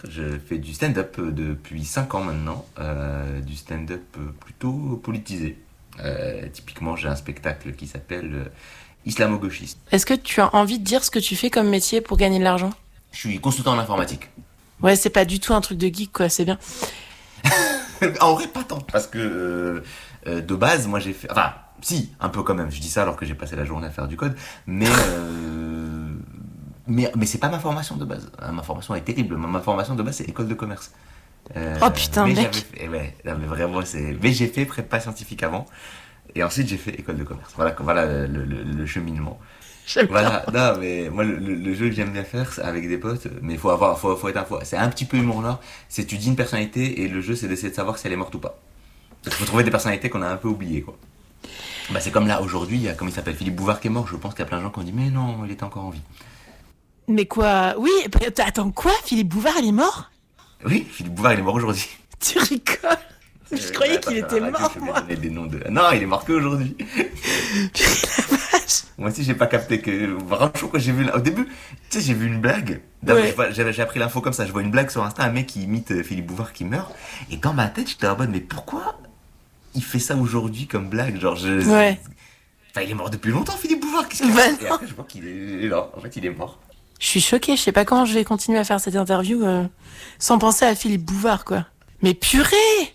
Je fais du stand-up depuis 5 ans maintenant, du stand-up plutôt politisé. Typiquement, j'ai un spectacle qui s'appelle Islamo-gauchiste. Est-ce que tu as envie de dire ce que tu fais comme métier pour gagner de l'argent? Je suis consultant en informatique. Ouais, c'est pas du tout un truc de geek, quoi, c'est bien. En vrai, pas tant. Parce que de base, moi j'ai fait. Enfin, si, un peu quand même. Je dis ça alors que j'ai passé la journée à faire du code. Mais c'est pas ma formation de base. Ma formation est terrible. Ma formation de base, c'est école de commerce. Oh putain, mais mec. ouais, non, mais vraiment, c'est. Mais j'ai fait prépa scientifique avant. Et ensuite, j'ai fait école de commerce. Voilà le cheminement. J'aime bien. Voilà, non, mais moi, le jeu que j'aime bien faire, c'est avec des potes, mais faut être un fois. C'est un petit peu humour noir. C'est tu dis une personnalité et le jeu, c'est d'essayer de savoir si elle est morte ou pas. Parce qu'il faut trouver des personnalités qu'on a un peu oubliées, quoi. Bah, c'est comme là, aujourd'hui, il y a, comment il s'appelle, Philippe Bouvard qui est mort. Je pense qu'il y a plein de gens qui ont dit, mais non, il était encore en vie. Mais quoi? Oui, attends, quoi? Philippe Bouvard, il est mort? Oui, Philippe Bouvard, il est mort aujourd'hui. Tu rigoles? Je croyais qu'il était mort, moi. Des noms de... Non, il est mort qu'aujourd'hui. La vache. Moi aussi, j'ai pas capté que. Franchement, quand j'ai vu. Au début, tu sais, j'ai vu une blague. D'abord, Ouais. j'ai appris l'info comme ça. Je vois une blague sur Insta, un mec qui imite Philippe Bouvard qui meurt. Et dans ma tête, j'étais en mode, mais pourquoi il fait ça aujourd'hui comme blague? Genre, Ouais. Enfin, il est mort depuis longtemps, Philippe Bouvard. Qu'est-ce qu'il Bah fait? Et non. après, je vois qu'il est là. En fait, il est mort. Je suis choquée, je sais pas comment je vais continuer à faire cette interview sans penser à Philippe Bouvard, quoi. Mais purée!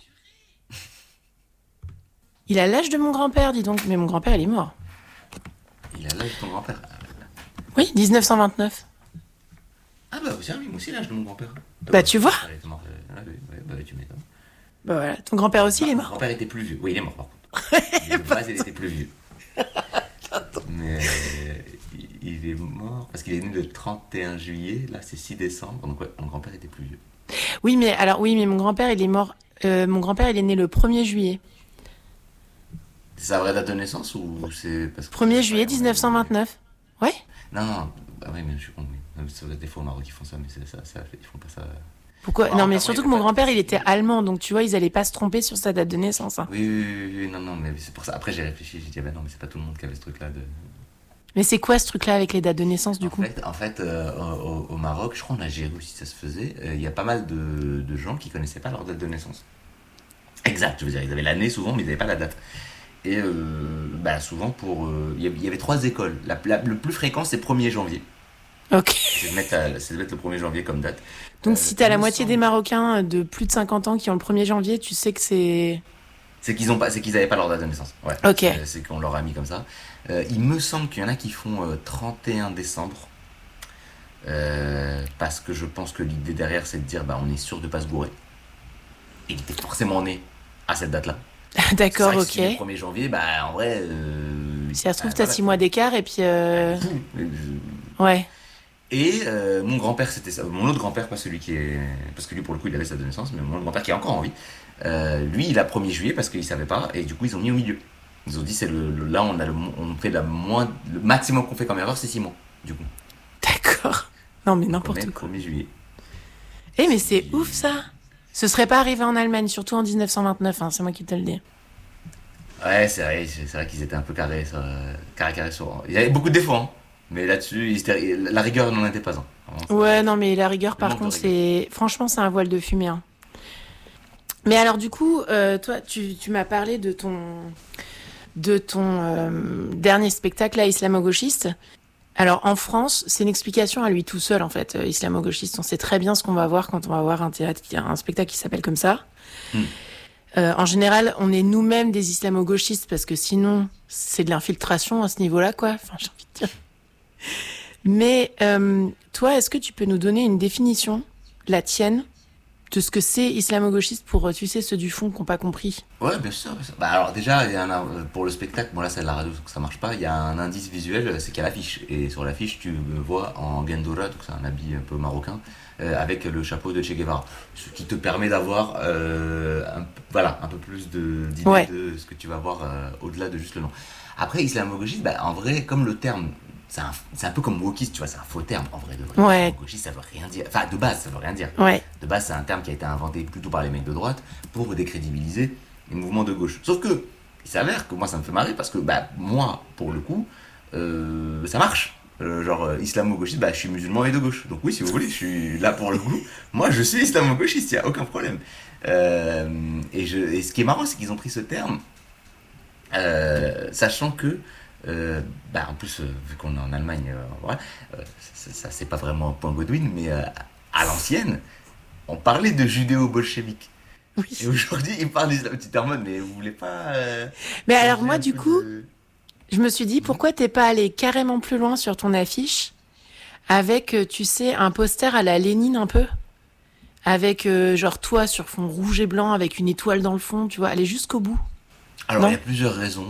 Il a l'âge de mon grand-père, dis donc. Mais mon grand-père, il est mort. Il a l'âge de ton grand-père. Oui, 1929. Ah, bah, tiens, oui, moi aussi, l'âge de mon grand-père. Bah, tu vois. Il était mort, bah, tu m'étonnes. Bah voilà, ton grand-père aussi, il est Mon mort. grand-père était plus vieux. Oui, il est mort, par contre. De base, il était plus vieux. Mais il est mort parce qu'il est né le 31 juillet. Là, c'est 6 décembre. Donc, ouais, mon grand-père était plus vieux. Oui, mais mon grand-père, il est mort. Mon grand-père, il est né le 1er juillet. C'est sa vraie date de naissance ou c'est parce que. 1er juillet 1929. Ouais? Non. Bah oui, mais je suis con. Oui. Non, mais ça doit être des fois au Maroc, ils font ça, mais c'est ça, ils font pas ça. Pourquoi? Ah, Non, mais enfin, surtout oui, que mon peut-être. grand-père, il était allemand, donc tu vois, ils allaient pas se tromper sur sa date de naissance, hein. Oui, non, mais c'est pour ça. Après, j'ai réfléchi, j'ai dit, ah ben non, mais c'est pas tout le monde qui avait ce truc-là de. Mais c'est quoi ce truc-là avec les dates de naissance, du coup? En fait au Maroc, je crois en Algérie aussi ça se faisait, il y a pas mal de gens qui connaissaient pas leur date de naissance. Exact, je veux dire, ils avaient l'année souvent, mais ils n'avaient pas la date. Et bah, souvent, il y avait 3 écoles. Le plus fréquent, c'est 1er janvier. Ok. C'est de mettre le 1er janvier comme date. Donc si t'as Il la me moitié des semble- Marocains de plus de 50 ans qui ont le 1er janvier, tu sais que c'est... C'est qu'ils n'avaient pas leur date de naissance. Ouais. Ok. C'est qu'on leur a mis comme ça. Il me semble qu'il y en a qui font 31 décembre. Parce que je pense que l'idée derrière, c'est de dire, bah, on est sûr de pas se gourer. Et il était forcément né à cette date-là. D'accord, C'est vrai que ok. si le 1er janvier, bah, en vrai. Si ça se trouve, bah, t'as voilà, 6 mois d'écart et puis... Boum. Ouais. Et mon grand-père, c'était ça. Mon autre grand-père, pas celui qui est. Parce que lui, pour le coup, il avait sa date de naissance, mais mon autre grand-père qui est encore en vie. Lui, il a 1er juillet parce qu'il savait pas, et du coup, ils ont mis au milieu. Ils ont dit, là, on fait le maximum qu'on fait comme erreur, c'est 6 mois, du coup. D'accord. Non, mais Donc, on n'importe met quoi. 1er juillet. Eh, mais c'est ouf, ça. Ce serait pas arrivé en Allemagne, surtout en 1929, hein, c'est moi qui te le dis. Ouais, c'est vrai qu'ils étaient un peu carré sur. Il y avait beaucoup de défauts, hein. Mais là-dessus, la rigueur n'en était pas un. Vraiment, Ouais, non, mais la rigueur, le par manque de contre, rigueur. c'est... Franchement, c'est un voile de fumée, hein. Mais alors, du coup, toi, tu m'as parlé de ton dernier spectacle, là, islamo-gauchiste. Alors, en France, c'est une explication à lui tout seul, en fait, islamo-gauchiste. On sait très bien ce qu'on va voir quand on va voir un spectacle qui s'appelle comme ça. Hmm. En général, on est nous-mêmes des islamo-gauchistes parce que sinon, c'est de l'infiltration à ce niveau-là, quoi. Enfin, j'ai envie de dire. Mais toi, est-ce que tu peux nous donner une définition, la tienne, de ce que c'est islamo-gauchiste pour, tu sais, ceux du fond qui n'ont pas compris? Ouais, bien sûr, bien sûr. Bah, alors, déjà, pour le spectacle, bon, là, c'est de la radio, donc ça marche pas. Il y a un indice visuel, c'est qu'il y a l'affiche. Et sur l'affiche, tu me vois en Gendora, donc c'est un habit un peu marocain, avec le chapeau de Che Guevara. Ce qui te permet d'avoir un peu plus d'idées Ouais. de ce que tu vas voir au-delà de juste le nom. Après, islamo-gauchiste, bah, en vrai, comme le terme, c'est un peu comme wokiste, tu vois, c'est un faux terme, en vrai, de vrai. Ouais. Islamo-gauchiste, ça veut rien dire. Enfin, de base, ça veut rien dire. Ouais. De base, c'est un terme qui a été inventé plutôt par les mecs de droite pour décrédibiliser les mouvements de gauche. Sauf que, il s'avère que moi, ça me fait marrer parce que, bah, moi, pour le coup, ça marche. islamo-gauchiste, bah je suis musulman et de gauche. Donc oui, si vous voulez, je suis là pour le coup. Moi, je suis islamo-gauchiste, il n'y a aucun problème. Et ce qui est marrant, c'est qu'ils ont pris ce terme, sachant que, en plus, vu qu'on est en Allemagne, voilà, ça c'est pas vraiment un point Godwin, mais à l'ancienne, on parlait de judéo-bolchevique. Oui. Et aujourd'hui, ils parlent d'islam. Tu t'es en mode, mais vous voulez pas. Mais alors, changer moi, un du peu coup, de- je me suis dit, pourquoi t'es pas allé carrément plus loin sur ton affiche avec, tu sais, un poster à la Lénine un peu? Avec, genre, toi sur fond rouge et blanc, avec une étoile dans le fond, tu vois, aller jusqu'au bout. Alors, il y Non? a plusieurs raisons.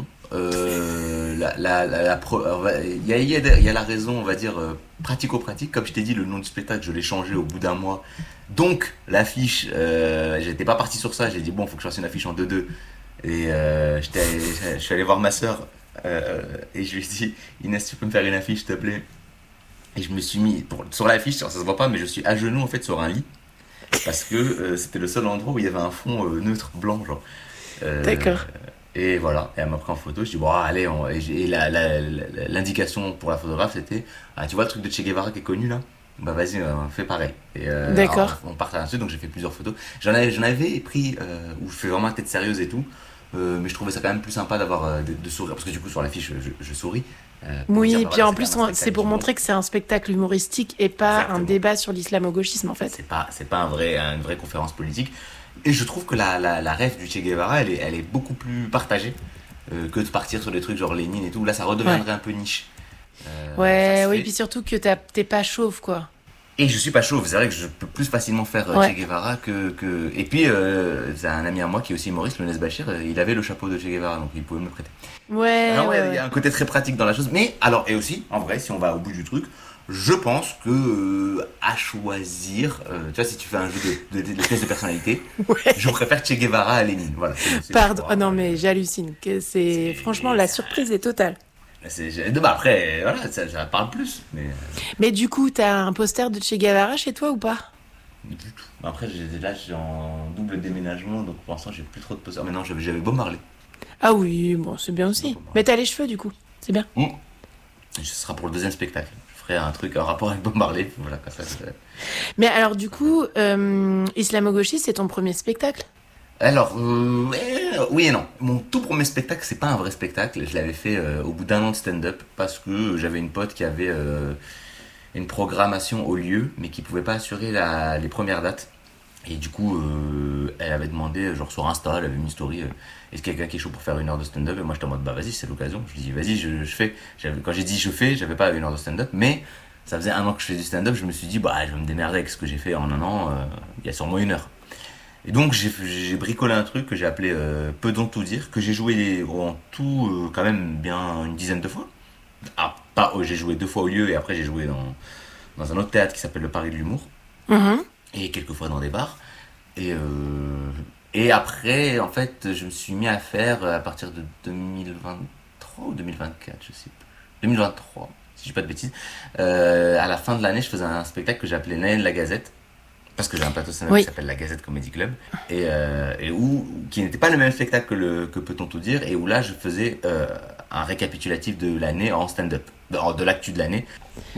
Il y a la raison, on va dire, pratico-pratique. Comme je t'ai dit, le nom du spectacle, je l'ai changé au bout d'un mois. Donc, l'affiche, j'étais pas parti sur ça. J'ai dit, bon, faut que je fasse une affiche en 2-2. Et je suis allé voir ma soeur et je lui ai dit, Inès, tu peux me faire une affiche, s'il te plaît? Et je me suis mis, sur l'affiche, ça se voit pas, mais je suis à genoux en fait sur un lit. Parce que c'était le seul endroit où il y avait un fond neutre, blanc, genre. Euh, D'accord. et voilà, et elle m'a pris en photo. Je dis, bon, allez, et l'indication pour la photographe, c'était, ah, tu vois le truc de Che Guevara qui est connu là? Bah vas-y, on fait pareil. Et D'accord. on partage là-dessus, donc j'ai fait plusieurs photos. J'en avais pris où je fais vraiment la tête sérieuse et tout. Mais je trouvais ça quand même plus sympa d'avoir de sourire. Parce que du coup, sur l'affiche, je souris. Pour dire, Oui, bah puis voilà, en c'est plus, quand même un c'est spectacle pour d'humour. montrer que c'est un spectacle humoristique et pas un Exactement. débat sur l'islamo-gauchisme, en fait. C'est pas une vraie conférence politique. Et je trouve que la ref du Che Guevara, elle est beaucoup plus partagée que de partir sur des trucs genre Lénine et tout. Là, ça Ouais. redeviendrait un peu niche. Ça Ouais, se oui, fait. puis surtout que t'es pas chauve, quoi. Et je suis pas chauve, c'est vrai que je peux plus facilement faire Che Ouais. Guevara que... Et puis, c'est un ami à moi qui est aussi humoriste, Lounès Bachir, il avait le chapeau de Che Guevara, donc il pouvait me le prêter. Ouais, Alors ouais, ouais, il y ouais. a un côté très pratique dans la chose. Mais, alors, et aussi, en vrai, si on va au bout du truc, je pense que à choisir, tu vois, si tu fais un jeu de tests de personnalité, Ouais. je préfère Che Guevara à Lénine. Voilà, c'est le Pardon. choix. Ah non, mais j'hallucine. Que c'est... Franchement, la surprise est totale. Après, voilà, ça parle plus. Mais Mais du coup, t'as un poster de Che Guevara chez toi ou pas? du tout. Après, là, je suis en double déménagement, donc pour l'instant, j'ai plus trop de posters. Mais non, j'avais Bob Marley. Ah oui, bon, c'est bien aussi. Mais t'as les cheveux, du coup. C'est bien. Mmh. Ce sera pour le deuxième spectacle. Je ferai un truc en rapport avec Bob Marley. Voilà, comme ça. Mais alors, du coup, islamo-gauchiste, c'est ton premier spectacle? Alors, oui et non. Mon tout premier spectacle, c'est pas un vrai spectacle. Je l'avais fait au bout d'un an de stand-up parce que j'avais une pote qui avait une programmation au lieu, mais qui pouvait pas assurer les premières dates. Et du coup, elle avait demandé, genre sur Insta, elle avait mis une story, est-ce qu'il y a quelqu'un qui est chaud pour faire une heure de stand-up? Et moi, j'étais en mode, bah vas-y, c'est l'occasion. Je lui dis, vas-y, je fais. Quand j'ai dit je fais, j'avais pas une heure de stand-up, mais ça faisait un an que je faisais du stand-up, je me suis dit, bah je vais me démerder avec ce que j'ai fait en un an, il y a sûrement une heure. Et donc j'ai bricolé un truc que j'ai appelé Peu donc tout dire, que j'ai joué en tout quand même bien une dizaine de fois. Ah, pas, j'ai joué 2 fois au lieu et après j'ai joué dans un autre théâtre qui s'appelle le Paris de l'Humour Mhm. et quelques fois dans des bars. Et, et après, en fait, je me suis mis à faire à partir de 2023 ou 2024, je sais plus. 2023, si je dis pas de bêtises. À la fin de l'année, je faisais un spectacle que j'appelais l'année de la Gazette. Parce que j'ai un plateau stand-up Oui. qui s'appelle la Gazette Comedy Club. Et qui n'était pas le même spectacle que Peut-on tout dire. Et où là, je faisais un récapitulatif de l'année en stand-up. De l'actu de l'année.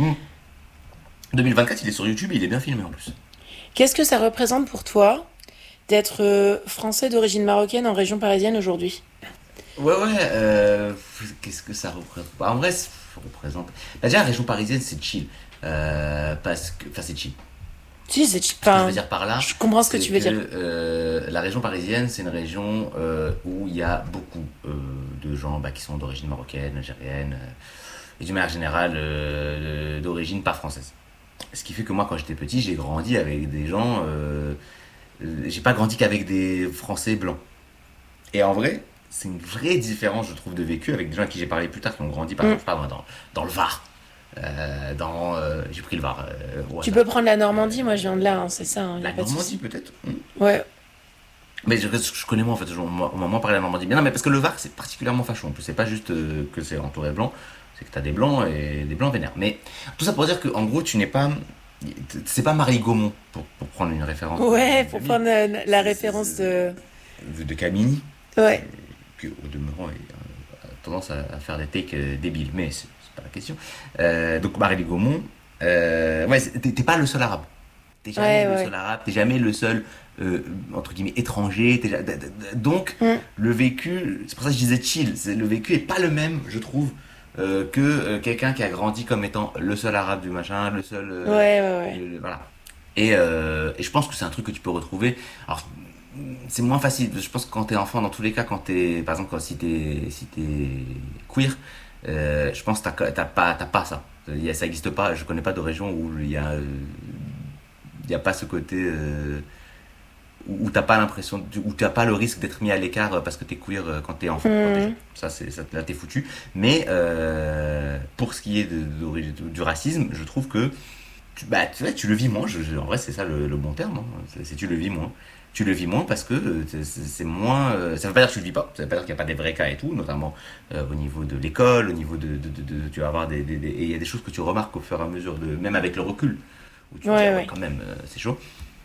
2024, il est sur YouTube et il est bien filmé en plus. Qu'est-ce que ça représente pour toi d'être français d'origine marocaine en région parisienne aujourd'hui? Ouais, qu'est-ce que ça représente? En vrai, ça représente. Bah, déjà, la région parisienne, c'est chill. Parce que. Enfin, c'est chill. Si, c'est... Ce que je Enfin, veux dire par là, je comprends ce que c'est tu veux dire. la région parisienne, c'est une région où il y a beaucoup de gens qui sont d'origine marocaine, algérienne, et d'une manière générale d'origine pas française. Ce qui fait que moi, quand j'étais petit, j'ai grandi avec des gens. J'ai pas grandi qu'avec des Français blancs. Et en vrai, c'est une vraie différence, je trouve, de vécu avec des gens à qui j'ai parlé plus tard qui ont grandi, par exemple, je sais pas moi, dans le Var. J'ai pris le Var. Tu peux prendre la Normandie, moi je viens de là, hein, c'est ça, hein, y a La pas de Normandie, souci. peut-être. Ouais. Mais je connais moins en fait, on m'a moins parlé de la Normandie. Mais non, mais parce que le Var c'est particulièrement facho. En plus, c'est pas juste que c'est entouré de blancs, c'est que t'as des blancs et des blancs vénères. Mais tout ça pour dire que en gros, tu n'es pas. C'est pas Marie Gaumont, pour prendre une référence. Ouais, de pour vie. prendre la référence de... De Camini, Ouais. qui au demeurant a tendance à faire des takes débiles. Mais c'est pas la question. Donc Marly Gaumont, ouais, t'es pas le seul arabe. T'es jamais le seul arabe, t'es jamais le seul entre guillemets étranger. Donc le vécu, c'est pour ça que je disais chill. Le vécu est pas le même, je trouve, que quelqu'un qui a grandi comme étant le seul arabe du machin, le seul. Voilà. Et je pense que c'est un truc que tu peux retrouver. Alors c'est moins facile. Je pense que quand t'es enfant, dans tous les cas, quand t'es, par exemple, si t'es queer, je pense que t'as pas ça. Ça existe pas. Je connais pas de région où il y a pas ce côté où t'as pas l'impression, où t'as pas le risque d'être mis à l'écart parce que t'es queer quand t'es enfant. Quand t'es jeune. Là t'es foutu. Mais pour ce qui est du racisme, je trouve que tu le vis moins. En vrai, c'est ça le bon terme. Hein. Tu le vis moins. Tu le vis moins parce que c'est moins. Ça veut pas dire que tu le vis pas. Ça veut pas dire qu'il n'y a pas des vrais cas et tout, notamment au niveau de l'école, au niveau tu vas avoir et il y a des choses que tu remarques au fur et à mesure même avec le recul, où tu te dis quand même c'est chaud.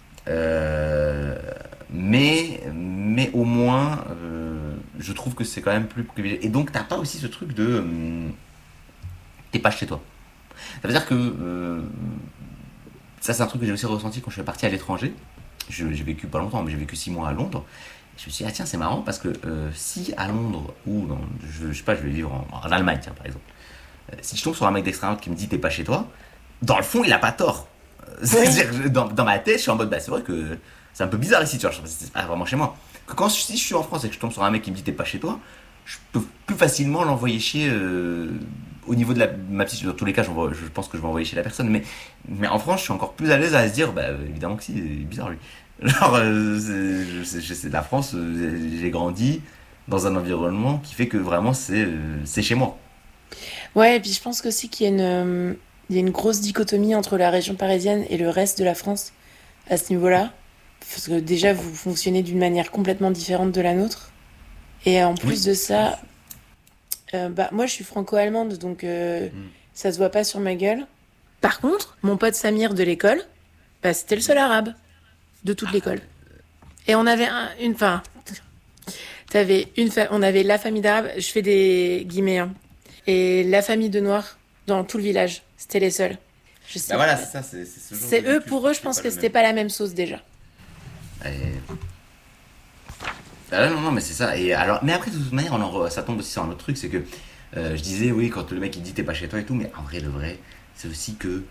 Mais au moins, je trouve que c'est quand même plus privilégié. Et donc t'as pas aussi ce truc de t'es pas chez toi. Ça veut dire que ça c'est un truc que j'ai aussi ressenti quand je suis parti à l'étranger. J'ai vécu pas longtemps, mais j'ai vécu 6 mois à Londres. Et je me suis dit, ah tiens, c'est marrant parce que si à Londres, ou je sais pas, je vais vivre en Allemagne, tiens, par exemple, si je tombe sur un mec d'extérieur qui me dit, t'es pas chez toi, dans le fond, il a pas tort. C'est-à-dire, dans ma tête, je suis en mode, c'est vrai que c'est un peu bizarre ici, tu vois, c'est pas vraiment chez moi. Que si je suis en France et que je tombe sur un mec qui me dit, t'es pas chez toi, je peux plus facilement l'envoyer chier au niveau de ma petite. Dans tous les cas, je pense que je vais envoyer chez la personne, mais en France, je suis encore plus à l'aise à se dire, évidemment que si, c'est bizarre lui. Genre, c'est la France, j'ai grandi dans un environnement qui fait que vraiment c'est chez moi. Ouais, et puis je pense aussi il y a une grosse dichotomie entre la région parisienne et le reste de la France à ce niveau-là. Parce que déjà, vous fonctionnez d'une manière complètement différente de la nôtre. Et en plus de ça, moi je suis franco-allemande, donc ça se voit pas sur ma gueule. Par contre, mon pote Samir de l'école, c'était le seul arabe de toute l'école. Et on avait on avait la famille d'arabes, je fais des guillemets, hein, et la famille de noirs dans tout le village. C'était les seuls. Je sais voilà, c'est ça, c'est ce genre c'est eux, pour eux, je pense que c'était pas la même sauce déjà. Non, mais c'est ça. Et alors, mais après, de toute manière, ça tombe aussi sur un autre truc, c'est que je disais, oui, quand le mec il dit t'es pas chez toi et tout, mais en vrai, le vrai, c'est aussi que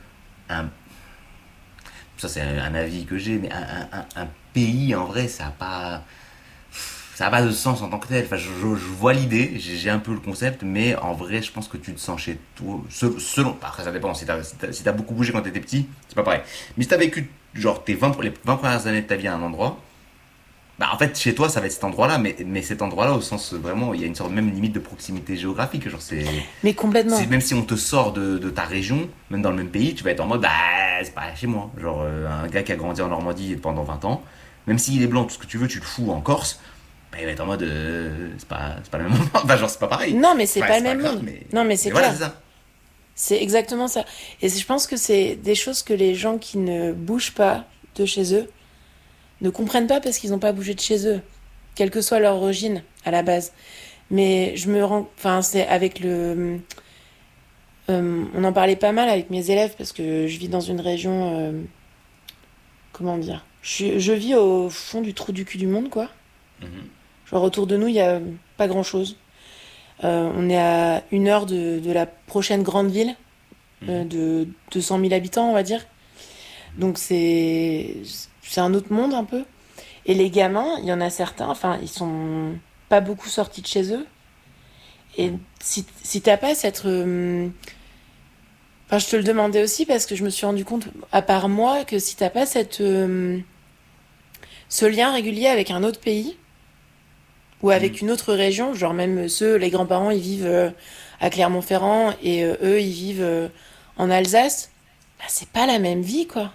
ça c'est un avis que j'ai, mais un pays en vrai, ça a pas de sens en tant que tel. Enfin, je vois l'idée, j'ai un peu le concept, mais en vrai, je pense que tu te sens chez toi. Selon, après, ça dépend. Si t'as beaucoup bougé quand t'étais petit, c'est pas pareil. Mais si t'as vécu genre les 20 premières années de ta vie à un endroit, en fait, chez toi, ça va être cet endroit-là, mais cet endroit-là, au sens vraiment, il y a une sorte même limite de proximité géographique. Genre, mais complètement. Même si on te sort de ta région, même dans le même pays, tu vas être en mode, c'est pas chez moi. Genre, un gars qui a grandi en Normandie pendant 20 ans, même s'il est blanc, tout ce que tu veux, tu le fous en Corse, il va être en mode, c'est pas le même monde. Enfin, genre, c'est pas pareil. Non, mais c'est pas le même monde. Non, mais c'est clair. Voilà, c'est ça. C'est exactement ça. Et je pense que c'est des choses que les gens qui ne bougent pas de chez eux ne comprennent pas parce qu'ils n'ont pas bougé de chez eux, quelle que soit leur origine à la base. Mais c'est avec on en parlait pas mal avec mes élèves parce que je vis dans une région, comment dire, je vis au fond du trou du cul du monde, quoi. Genre autour de nous, il y a pas grand-chose. On est à 1 heure de la prochaine grande ville, de 200 000 habitants, on va dire. Donc c'est un autre monde un peu. Et les gamins, il y en a certains, ils sont pas beaucoup sortis de chez eux. Et si t'as pas cette... je te le demandais aussi parce que je me suis rendu compte, à part moi, que si t'as pas ce lien régulier avec un autre pays ou avec une autre région, genre même les grands-parents, ils vivent à Clermont-Ferrand et eux, ils vivent en Alsace, c'est pas la même vie, quoi.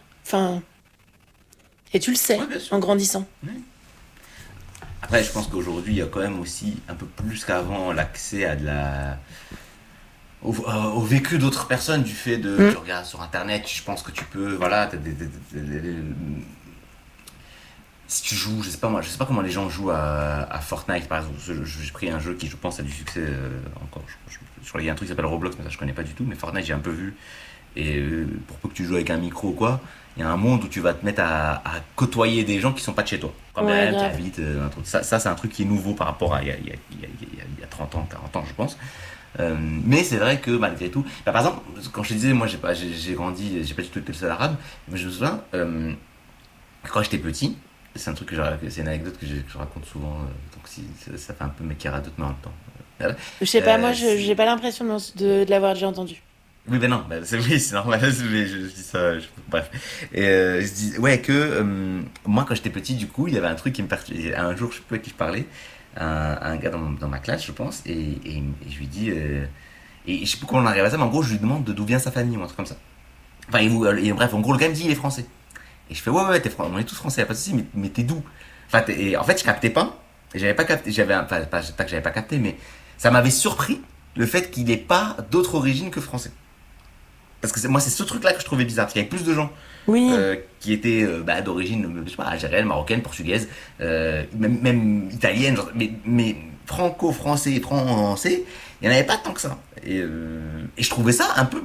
Et tu le sais, en grandissant. Ouais. Après, je pense qu'aujourd'hui, il y a quand même aussi, un peu plus qu'avant, l'accès à au vécu d'autres personnes du fait de... Tu regardes sur Internet, je pense que tu peux... Voilà, t'as si tu joues, je sais pas moi, je sais pas comment les gens jouent à Fortnite par exemple. J'ai pris un jeu qui, je pense, a du succès encore. Je crois qu'il y a un truc qui s'appelle Roblox, mais ça je connais pas du tout. Mais Fortnite, j'ai un peu vu. Et pour peu que tu joues avec un micro ou quoi, il y a un monde où tu vas te mettre à côtoyer des gens qui sont pas de chez toi. Quand Ouais, même, tu grave. habites un truc. Ça, c'est un truc qui est nouveau par rapport à il y a 30 ans, 40 ans, je pense. Mais c'est vrai que malgré tout, bah, par exemple, quand je te disais, moi j'ai grandi, j'ai pas du tout été le seul arabe, mais je me souviens, quand j'étais petit, c'est un truc c'est une anecdote que je raconte souvent, donc si, ça fait un peu mec qui radote, mais en même temps. Voilà. Je sais pas, moi, C'est- j'ai pas l'impression de l'avoir déjà entendu. Oui, ben non, ben oui, c'est normal, je dis ça, bref. Et je dis, ouais, que moi, quand j'étais petit, du coup, il y avait un truc qui me perturbait. Un jour, je sais plus à qui je parlais, un gars dans ma classe, je pense, et je lui dis, et je sais plus comment on arrive à ça, mais en gros, je lui demande d'où vient sa famille ou un truc comme ça. Enfin, bref, en gros, le gars me dit, il est français. Et je fais, ouais, on est tous français, y a pas de souci, mais t'es d'où? Enfin, et en fait, je captais pas, et j'avais pas capté, enfin, pas que j'avais pas capté, mais ça m'avait surpris le fait qu'il ait pas d'autre origine que français. Parce que moi, c'est ce truc-là que je trouvais bizarre. Parce qu'il y avait plus de gens Oui, qui étaient d'origine, je sais pas, algérienne, marocaine, portugaise, même italienne, genre, mais franco-français, français, il n'y en avait pas tant que ça. Et je trouvais ça un peu,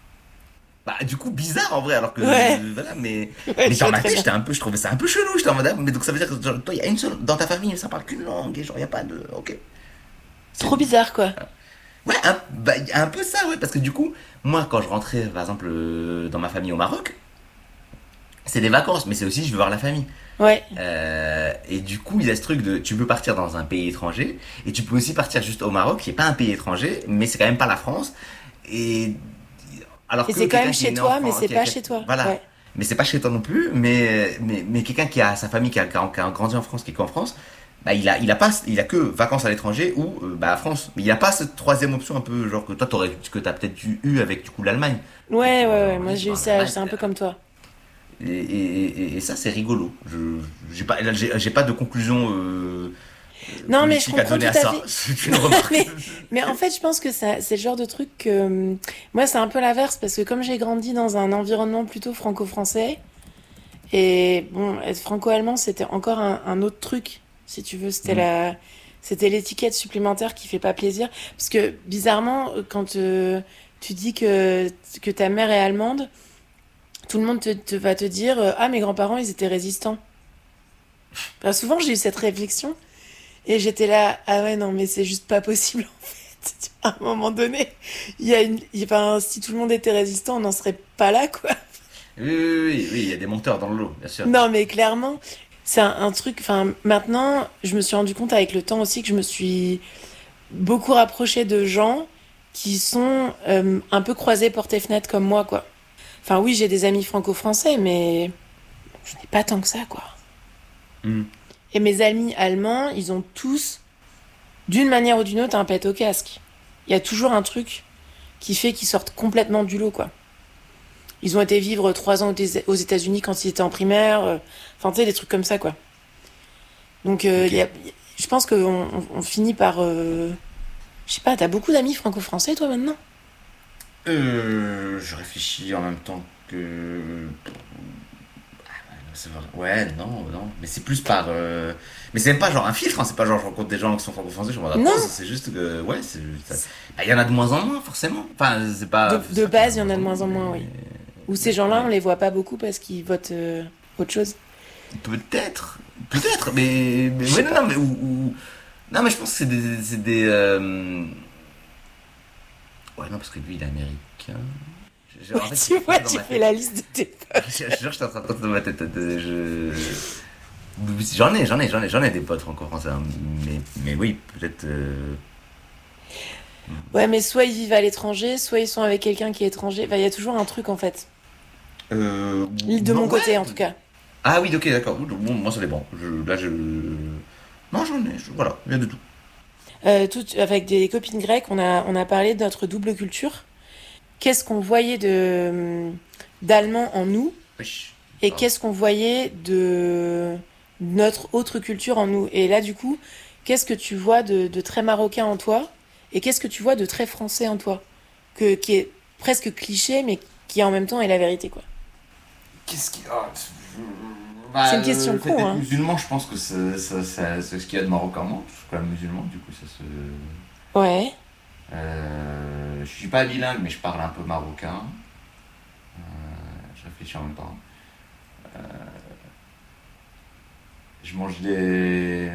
bah, du coup, bizarre en vrai, alors que, ouais, voilà, ouais, mais je dans vois ma très tête, bien. je trouvais ça un peu chelou. J'étais en mode, ah, mais donc ça veut dire que genre, toi, il y a une seule, dans ta famille, ça parle qu'une langue, et genre, il n'y a pas de, ok. C'est, Trop bizarre, quoi. ouais, un peu ça, ouais, parce que du coup, moi, quand je rentrais, par exemple, dans ma famille au Maroc, c'est des vacances, mais c'est aussi, je veux voir la famille. Ouais. Et du coup, il y a ce truc de, tu peux partir dans un pays étranger, et tu peux aussi partir juste au Maroc, qui est pas un pays étranger, mais c'est quand même pas la France. Et alors Et que c'est quand quelqu'un même qui est chez né en toi, mais France, c'est pas chez toi. voilà. Ouais. Mais c'est pas chez toi non plus, mais quelqu'un qui a sa famille, qui a grandi en France, qui est qu'en France, bah, il a que vacances à l'étranger ou bah, à France. Mais il a pas cette troisième option un peu genre que toi que t'as peut-être eu avec du coup l'Allemagne. Où Ouais, ouais, tu vois, ouais. genre, Moi, vas-y, je j'ai vais eu en ça, Allemagne. c'est un peu comme toi. Et ça c'est rigolo. J'ai pas de conclusion Non, mais je politique à comprends donner tout à à ça. fait. C'est une remarque. mais, mais en fait, je pense que ça, c'est le genre de truc que moi, c'est un peu l'inverse parce que comme j'ai grandi dans un environnement plutôt franco-français et bon, être franco-allemand, c'était encore un autre truc, si tu veux. Mm. C'était l'étiquette supplémentaire qui fait pas plaisir parce que bizarrement, quand tu dis que ta mère est allemande, tout le monde va te dire ah mes grands-parents ils étaient résistants. Enfin, souvent j'ai eu cette réflexion. Et j'étais là, ah ouais, non, mais c'est juste pas possible, en fait. À un moment donné, enfin, si tout le monde était résistant, on n'en serait pas là, quoi. Oui, il y a des monteurs dans le lot, bien sûr. Non, mais clairement, c'est un truc, enfin, maintenant, je me suis rendu compte avec le temps aussi que je me suis beaucoup rapprochée de gens qui sont un peu croisés porte et fenêtre comme moi, quoi. Enfin, oui, j'ai des amis franco-français, mais je n'ai pas tant que ça, quoi. Mm. Et mes amis allemands, ils ont tous d'une manière ou d'une autre, un pet au casque. Il y a toujours un truc qui fait qu'ils sortent complètement du lot, quoi. Ils ont été vivre 3 ans aux États-Unis quand ils étaient en primaire. Enfin, tu sais, des trucs comme ça, quoi. Donc, Ok. je pense qu'on finit par. Je sais pas, t'as beaucoup d'amis franco-français, toi, maintenant? Je réfléchis en même temps que. Ouais, non. Mais c'est plus par. Mais c'est même pas genre un filtre, hein, c'est pas genre je rencontre des gens qui sont franco-français, je me rends Non, compte, c'est juste que. Ouais, bah, il y en a de moins en moins, forcément. Enfin, c'est pas. C'est de pas qu'il y en a base, il y en a de moins en moins, oui. Ou ces gens-là, on mais les voit pas beaucoup parce qu'ils votent autre chose. peut-être. Peut-être, mais Je sais ouais, pas. non, mais. Non, mais je pense que ouais, non, parce que lui, il est américain. Ouais, En fait, tu en vois, fait, dans tu ma fais tête. la liste de tes potes. Je jure, je suis en train de dans ma tête. J'en ai des potes franco-français, hein, mais oui, peut-être. Ouais, mais soit ils vivent à l'étranger, soit ils sont avec quelqu'un qui est étranger. Enfin, il y a toujours un truc, en fait. De Non, mon ouais. côté, en tout cas. Ah oui, ok, d'accord. Bon, moi, ça dépend. Là, non, voilà, rien de tout. Avec des copines grecques, on a parlé de notre double culture. Qu'est-ce qu'on voyait d'allemand en nous Wesh. et Pardon. qu'est-ce qu'on voyait de notre autre culture en nous. Et là, du coup, qu'est-ce que tu vois de très marocain en toi et qu'est-ce que tu vois de très français en toi qui est presque cliché, mais qui en même temps est la vérité, quoi. Qu'est-ce qui. C'est une question le fait con, d'être hein. musulman, je pense que c'est ce qu'il y a de marocain en moi. Je suis quand même musulman, du coup, ça se. Ouais. Je suis pas bilingue, mais je parle un peu marocain. Je réfléchis en même temps. Euh, je mange des.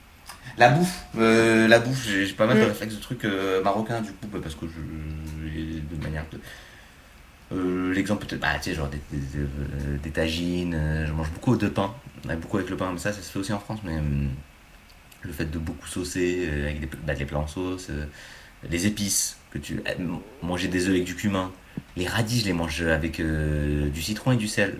La bouffe, j'ai pas mal de réflexes de trucs marocains, du coup, parce que de manière. L'exemple peut-être, bah, tu sais, genre des tagines, je mange beaucoup de pain, beaucoup avec le pain, mais ça se fait aussi en France, mais le fait de beaucoup saucer avec des plats en sauce, les épices, manger des œufs avec du cumin, les radis, je les mange avec du citron et du sel.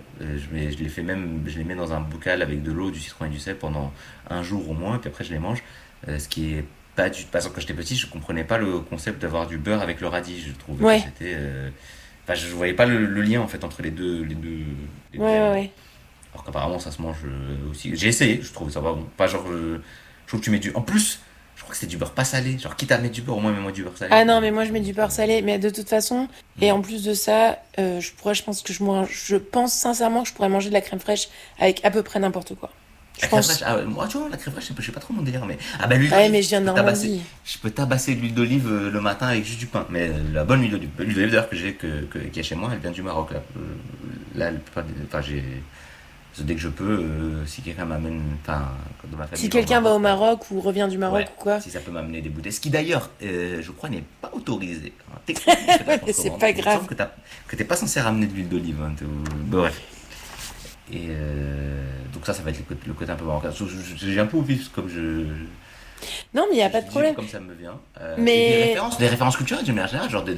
Je les mets dans un bocal avec de l'eau, du citron et du sel pendant un jour au moins, et puis après je les mange. Ce qui est pas du. Par exemple, quand j'étais petit, je comprenais pas le concept d'avoir du beurre avec le radis. Je trouvais Ouais. que c'était. Enfin, je voyais pas le lien en fait entre les deux Ouais, aliments. ouais. Alors qu'apparemment ça se mange aussi. J'ai essayé, je trouvais ça pas bon. Pas genre. Je trouve que tu mets du. En plus, je crois que c'est du beurre pas salé. Genre, quitte à mettre du beurre, au moins mets-moi du beurre salé. Ah non, mais moi je mets du beurre salé, mais de toute façon, et en plus de ça, je pense que je pense sincèrement que je pourrais manger de la crème fraîche avec à peu près n'importe quoi. Je La crème pense. fraîche, ah, ouais, moi tu vois, la crème fraîche, je sais pas trop mon délire, mais. Ah bah l'huile Ouais, d'olive, mais je viens de Normandie. je peux tabasser de l'huile d'olive le matin avec juste du pain. Mais la bonne huile d'olive, l'huile d'olive d'ailleurs qui est chez moi, elle vient du Maroc là. Là, enfin, dès que je peux, si quelqu'un m'amène, enfin, dans ma famille. Si va au quelqu'un va Maroc, au Maroc ou revient du Maroc ouais, ou quoi, si ça peut m'amener des bouteilles. Ce qui d'ailleurs, je crois, n'est pas autorisé. Hein. Techniquement, je fais de la mais c'est contrebande. pas Il me grave. semble que t'es pas censé ramener de l'huile d'olive. Hein, bref. Et donc ça va être le côté un peu marocain. J'ai un peu au vif comme Non, mais il y a je pas de dis problème. comme ça me vient. Mais Des références culturelles d'une manière générale, genre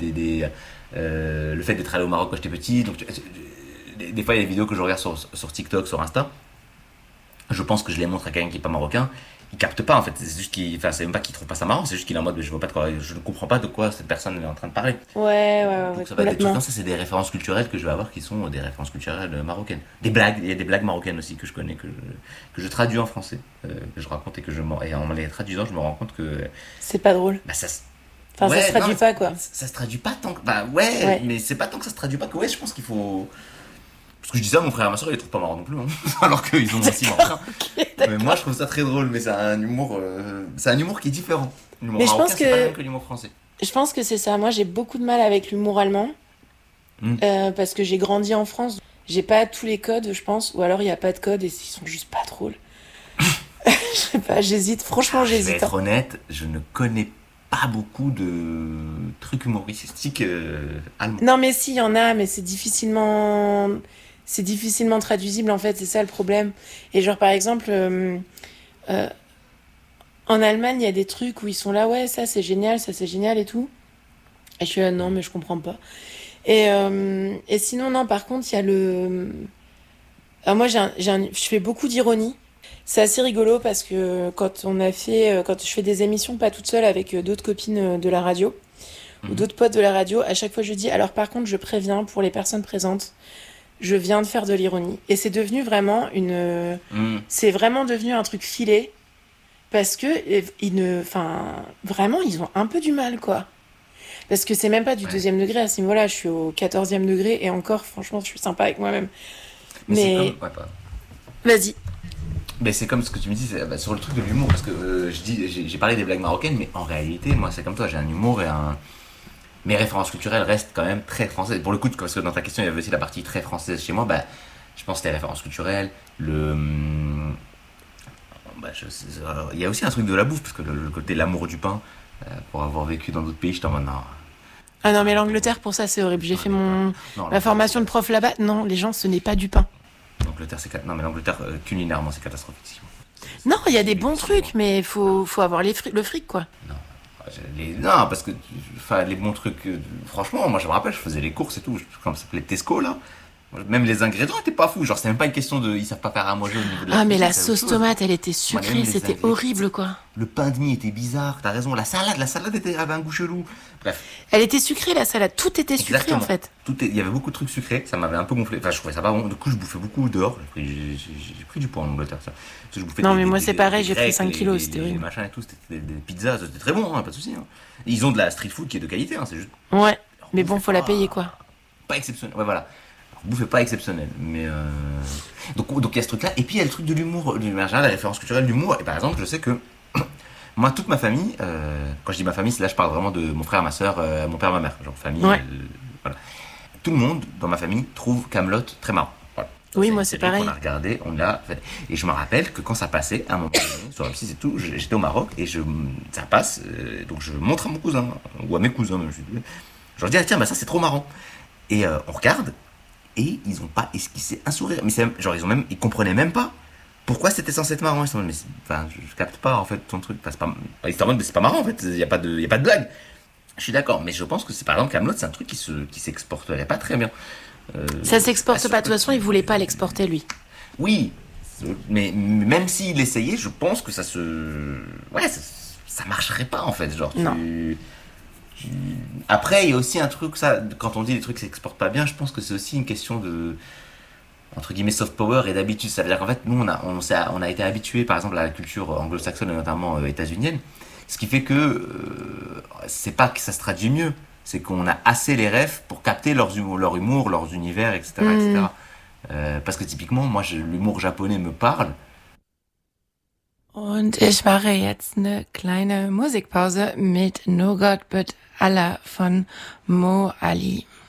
le fait d'être allé au Maroc quand j'étais petit. Donc, des fois, il y a des vidéos que je regarde sur TikTok, sur Insta. Je pense que je les montre à quelqu'un qui est pas marocain. Il capte pas en fait. C'est juste enfin, c'est même pas qu'il trouve pas ça marrant. C'est juste qu'il est en mode, je vois pas de quoi, je ne comprends pas de quoi cette personne est en train de parler. ouais, Donc ça va être des trucs complètement. comme ça, c'est des références culturelles que je vais avoir qui sont des références culturelles marocaines. Des blagues, il y a des blagues marocaines aussi que je connais, que je traduis en français, que je raconte et en les traduisant, je me rends compte que C'est pas drôle. bah, Enfin, ça ouais, se traduit non, pas quoi. ça se traduit pas tant que. Bah ouais, Ouais. mais c'est pas tant que ça se traduit pas que ouais, je pense qu'il faut. Parce que je dis ça, mon frère et ma soeur, ils les trouvent pas marrants non plus, hein. Alors qu'ils ont aussi marocain. Ok, Mais moi, je trouve ça très drôle, mais c'est un humour qui est différent. L'humour Mais je marocain, pense c'est pas le que même que l'humour français. je pense que c'est ça. Moi, j'ai beaucoup de mal avec l'humour allemand Hmm. parce que j'ai grandi en France. J'ai pas tous les codes, je pense, ou alors il y a pas de code et ils sont juste pas drôles. Je sais pas, j'hésite. Franchement, Je vais j'hésite. être honnête, je ne connais pas beaucoup de trucs humoristiques allemands. Non, mais si, il y en a, mais c'est difficilement traduisible en fait. C'est ça le problème. Et genre par exemple, euh, en Allemagne, il y a des trucs où ils sont là, ouais, ça c'est génial et tout. Et je suis là, non, mais je comprends pas. Et sinon, non, par contre, il y a le. Alors moi, je fais beaucoup d'ironie. C'est assez rigolo parce que quand je fais des émissions pas toute seule avec d'autres copines de la radio ou Mhm. d'autres potes de la radio, à chaque fois je dis, alors par contre, je préviens pour les personnes présentes, je viens de faire de l'ironie. Et c'est devenu vraiment c'est vraiment devenu un truc filé parce que vraiment, ils ont un peu du mal, quoi. Parce que c'est même pas du Ouais. deuxième degré à ce niveau-là, je suis au 14e degré et encore, franchement, je suis sympa avec moi-même. Mais c'est comme. Mais Ouais, pas. vas-y. Mais c'est comme ce que tu me dis sur le truc de l'humour, parce que j'ai parlé des blagues marocaines, mais en réalité, moi, c'est comme toi, j'ai un humour et un. Mes références culturelles restent quand même très françaises. Pour le coup, parce que dans ta question, il y avait aussi la partie très française chez moi, bah, je pense que les références culturelles, bah, il y a aussi un truc de la bouffe, parce que le côté l'amour du pain, pour avoir vécu dans d'autres pays, je t'en mode non. Ah non, mais l'Angleterre, pour ça, c'est horrible. J'ai fait Non, ma formation de prof là-bas. Non, les gens, ce n'est pas du pain. L'Angleterre, non, mais l'Angleterre, culinairement, c'est catastrophique. Non, il y a des bons trucs, mais faut avoir le fric, quoi. Non. Non, parce que enfin, les bons trucs, franchement, moi je me rappelle, je faisais les courses et tout, comme ça s'appelait Tesco là. Même les ingrédients étaient pas fous, genre c'est même pas une question de ils savent pas faire à manger au niveau de la Ah, mais cuisine, la c'est autre sauce chose. tomate, elle était Moi, même sucrée, les c'était ingrédients. horrible, quoi. Le pain de mie était bizarre, t'as raison, la salade avait un goût chelou. Bref, Elle était sucrée, la salade. Tout était sucré, exactement. en fait. Il y avait beaucoup de trucs sucrés, ça m'avait un peu gonflé. Enfin, je trouvais ça pas bon. Du coup, je bouffais beaucoup dehors. J'ai pris du poids en Angleterre, ça. Parce que je bouffais Non, mais moi, c'est pareil, j'ai pris grecs, 5 kilos, c'était les horrible. machins et tout, c'était des pizzas, c'était très bon, hein, pas de soucis. Hein. Ils ont de la street food qui est de qualité, hein, c'est juste. Ouais. leur Mais bouffe bon, est faut la payer, quoi. pas exceptionnel. Ouais, voilà. bouffe est pas exceptionnelle, mais donc il y a ce truc-là. Et puis il y a le truc de l'humour, de manière générale, la référence culturelle, l'humour. Et par exemple, je sais que moi, toute ma famille, quand je dis ma famille, c'est là je parle vraiment de mon frère, ma soeur, mon père, ma mère, genre famille. Ouais. Voilà. Tout le monde dans ma famille trouve Kaamelott très marrant. Voilà. Oui, C'est moi, une c'est série pareil. qu'on a regardé, on l'a fait. Et je me rappelle que quand ça passait, à un moment donné, sur M6 et tout, j'étais au Maroc et ça passe, donc je montre à mon cousin, ou à mes cousins même, je leur dis, ah tiens, bah ça c'est trop marrant. Et on regarde, et ils ont pas esquissé un sourire. Mais genre, ils comprenaient même pas pourquoi c'était censé être marrant. Ils sont en mode, mais enfin, je capte pas en fait ton truc. Enfin, ils sont en mode, mais c'est pas marrant en fait, y a pas de blague. Je suis d'accord, mais je pense que c'est par exemple Kaamelott, c'est un truc qui s'exporterait pas très bien. Ça s'exporte pas. De toute Surtout façon, il voulait pas l'exporter, lui. oui, mais même s'il essayait, je pense que ouais, ça marcherait pas en fait. Genre, Non. tu- après, il y a aussi un truc, ça, quand on dit les trucs qui s'exportent pas bien, je pense que c'est aussi une question de, entre guillemets, soft power et d'habitude. Ça veut dire qu'en fait, nous, on a été habitués, par exemple, à la culture anglo-saxonne et notamment états-unienne, ce qui fait que c'est pas que ça se traduit mieux, c'est qu'on a assez les refs pour capter leur humour, leurs univers, etc., Hmm. etc. Parce que typiquement, moi, l'humour japonais me parle. Und ich mache jetzt eine kleine Musikpause mit No God But Allah von Mo Ali.